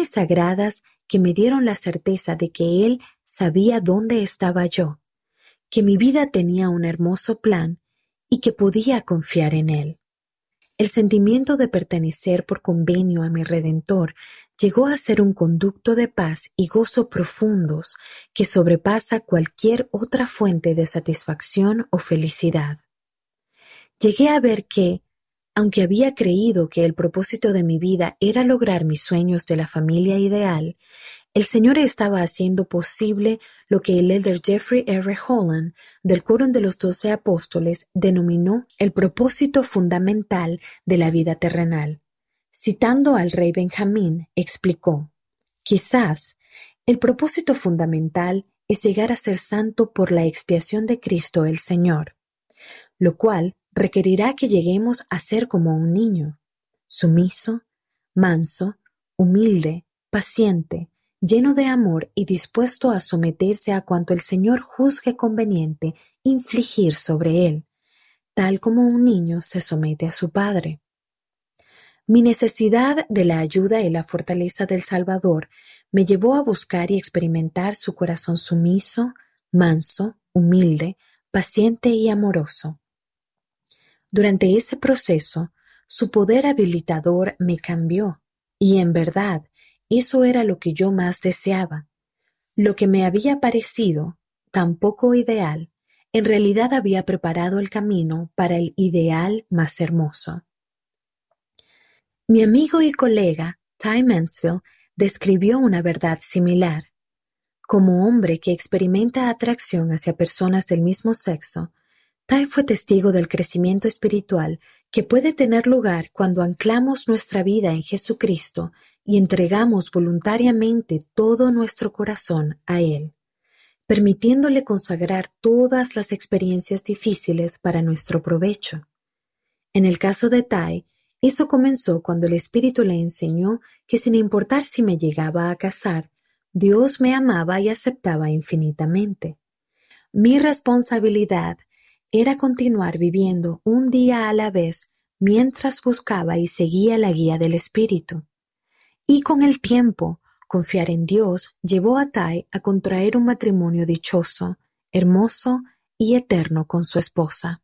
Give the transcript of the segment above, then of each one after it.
revelaciones sagradas que me dieron la certeza de que Él sabía dónde estaba yo, que mi vida tenía un hermoso plan y que podía confiar en Él. El sentimiento de pertenecer por convenio a mi Redentor llegó a ser un conducto de paz y gozo profundos que sobrepasa cualquier otra fuente de satisfacción o felicidad. Llegué a ver que, aunque había creído que el propósito de mi vida era lograr mis sueños de la familia ideal, el Señor estaba haciendo posible lo que el elder Jeffrey R. Holland, del Quórum de los 12 Apóstoles, denominó el propósito fundamental de la vida terrenal. Citando al rey Benjamín, explicó: «Quizás el propósito fundamental es llegar a ser santo por la expiación de Cristo el Señor, lo cual requerirá que lleguemos a ser como un niño, sumiso, manso, humilde, paciente, lleno de amor y dispuesto a someterse a cuanto el Señor juzgue conveniente infligir sobre él, tal como un niño se somete a su padre». Mi necesidad de la ayuda y la fortaleza del Salvador me llevó a buscar y experimentar su corazón sumiso, manso, humilde, paciente y amoroso. Durante ese proceso, su poder habilitador me cambió, y en verdad, eso era lo que yo más deseaba. Lo que me había parecido tan poco ideal, en realidad había preparado el camino para el ideal más hermoso. Mi amigo y colega, Ty Mansfield, describió una verdad similar. Como hombre que experimenta atracción hacia personas del mismo sexo, Ty fue testigo del crecimiento espiritual que puede tener lugar cuando anclamos nuestra vida en Jesucristo y entregamos voluntariamente todo nuestro corazón a Él, permitiéndole consagrar todas las experiencias difíciles para nuestro provecho. En el caso de Ty, eso comenzó cuando el Espíritu le enseñó que sin importar si me llegaba a casar, Dios me amaba y aceptaba infinitamente. Mi responsabilidad era continuar viviendo un día a la vez mientras buscaba y seguía la guía del Espíritu. Y con el tiempo, confiar en Dios llevó a Ty a contraer un matrimonio dichoso, hermoso y eterno con su esposa.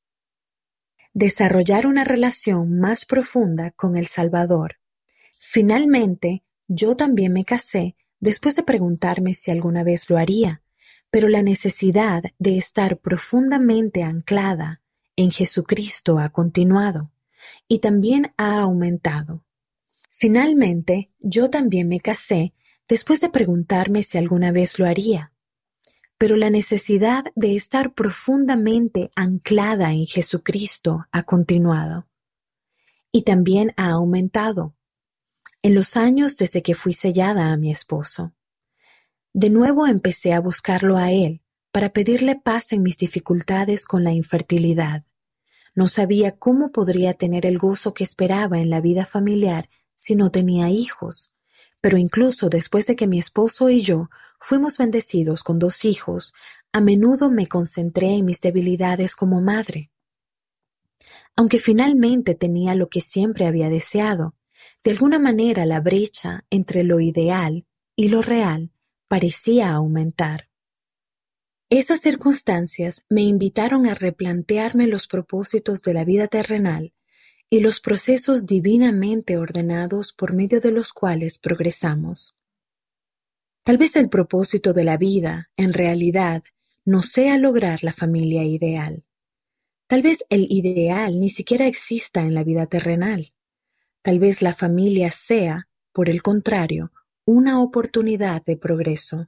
Desarrollar una relación más profunda con el Salvador. Finalmente, yo también me casé después de preguntarme si alguna vez lo haría, pero la necesidad de estar profundamente anclada en Jesucristo ha continuado y también ha aumentado. Finalmente, yo también me casé después de preguntarme si alguna vez lo haría, pero la necesidad de estar profundamente anclada en Jesucristo ha continuado y también ha aumentado en los años desde que fui sellada a mi esposo. De nuevo empecé a buscarlo a Él para pedirle paz en mis dificultades con la infertilidad. No sabía cómo podría tener el gozo que esperaba en la vida familiar si no tenía hijos, pero incluso después de que mi esposo y yo fuimos bendecidos con 2 hijos, a menudo me concentré en mis debilidades como madre. Aunque finalmente tenía lo que siempre había deseado, de alguna manera la brecha entre lo ideal y lo real parecía aumentar. Esas circunstancias me invitaron a replantearme los propósitos de la vida terrenal y los procesos divinamente ordenados por medio de los cuales progresamos. Tal vez el propósito de la vida, en realidad, no sea lograr la familia ideal. Tal vez el ideal ni siquiera exista en la vida terrenal. Tal vez la familia sea, por el contrario, una oportunidad de progreso.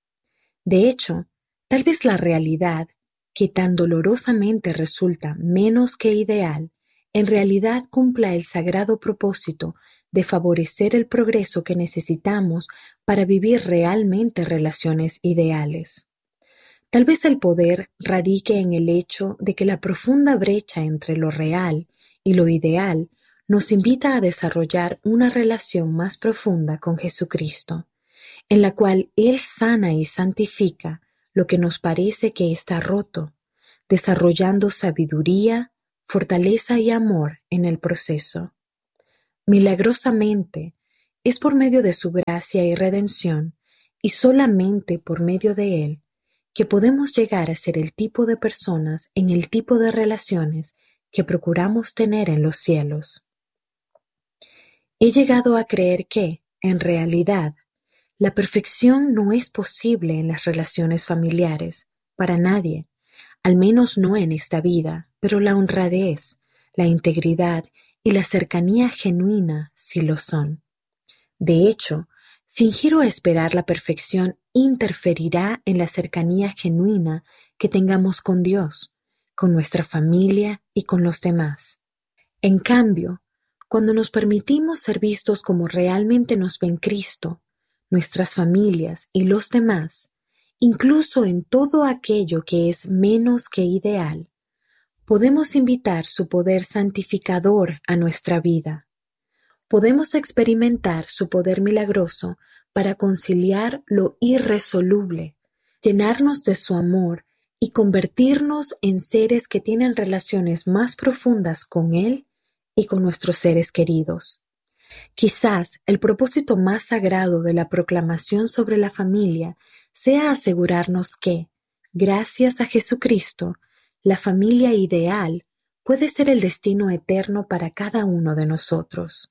De hecho, tal vez la realidad, que tan dolorosamente resulta menos que ideal, en realidad cumpla el sagrado propósito de favorecer el progreso que necesitamos para vivir realmente relaciones ideales. Tal vez el poder radique en el hecho de que la profunda brecha entre lo real y lo ideal nos invita a desarrollar una relación más profunda con Jesucristo, en la cual Él sana y santifica lo que nos parece que está roto, desarrollando sabiduría, fortaleza y amor en el proceso. Milagrosamente, es por medio de su gracia y redención, y solamente por medio de Él, que podemos llegar a ser el tipo de personas en el tipo de relaciones que procuramos tener en los cielos. He llegado a creer que, en realidad, la perfección no es posible en las relaciones familiares, para nadie, al menos no en esta vida, pero la honradez, la integridad y la cercanía genuina sí lo son. De hecho, fingir o esperar la perfección interferirá en la cercanía genuina que tengamos con Dios, con nuestra familia y con los demás. En cambio, cuando nos permitimos ser vistos como realmente nos ven Cristo, nuestras familias y los demás, incluso en todo aquello que es menos que ideal, podemos invitar su poder santificador a nuestra vida. Podemos experimentar su poder milagroso para conciliar lo irresoluble, llenarnos de su amor y convertirnos en seres que tienen relaciones más profundas con Él y con nuestros seres queridos. Quizás el propósito más sagrado de la proclamación sobre la familia sea asegurarnos que, gracias a Jesucristo, la familia ideal puede ser el destino eterno para cada uno de nosotros.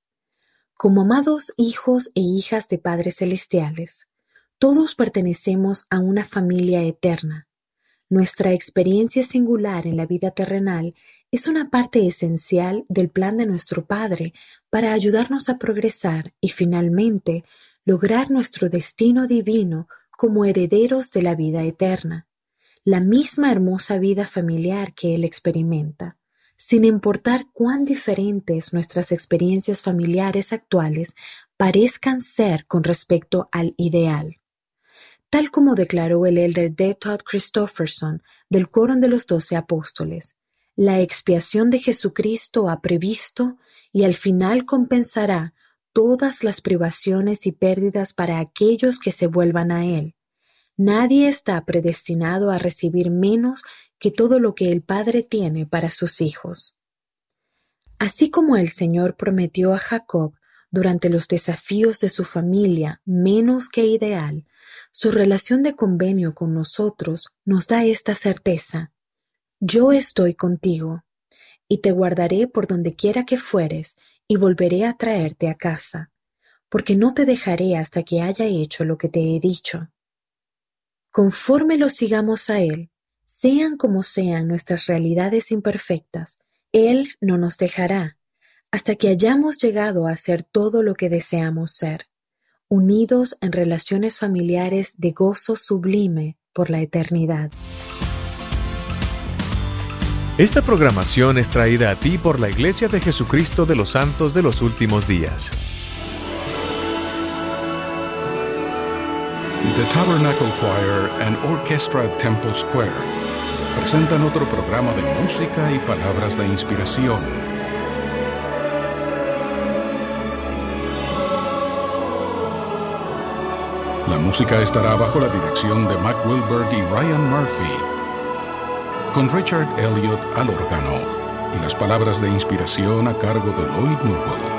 Como amados hijos e hijas de Padres Celestiales, todos pertenecemos a una familia eterna. Nuestra experiencia singular en la vida terrenal es una parte esencial del plan de nuestro Padre para ayudarnos a progresar y finalmente lograr nuestro destino divino como herederos de la vida eterna, la misma hermosa vida familiar que Él experimenta. Sin importar cuán diferentes nuestras experiencias familiares actuales parezcan ser con respecto al ideal. Tal como declaró el elder D. Todd Christofferson del Quórum de los 12 Apóstoles, la expiación de Jesucristo ha previsto y al final compensará todas las privaciones y pérdidas para aquellos que se vuelvan a Él. Nadie está predestinado a recibir menos que todo lo que el Padre tiene para sus hijos. Así como el Señor prometió a Jacob durante los desafíos de su familia menos que ideal, su relación de convenio con nosotros nos da esta certeza: yo estoy contigo, y te guardaré por donde quiera que fueres, y volveré a traerte a casa, porque no te dejaré hasta que haya hecho lo que te he dicho. Conforme lo sigamos a Él, sean como sean nuestras realidades imperfectas, Él no nos dejará, hasta que hayamos llegado a ser todo lo que deseamos ser, unidos en relaciones familiares de gozo sublime por la eternidad. Esta programación es traída a ti por la Iglesia de Jesucristo de los Santos de los Últimos Días. The Tabernacle Choir and Orchestra at Temple Square presentan otro programa de música y palabras de inspiración. La música estará bajo la dirección de Mac Wilberg y Ryan Murphy, con Richard Elliott al órgano y las palabras de inspiración a cargo de Lloyd Newell.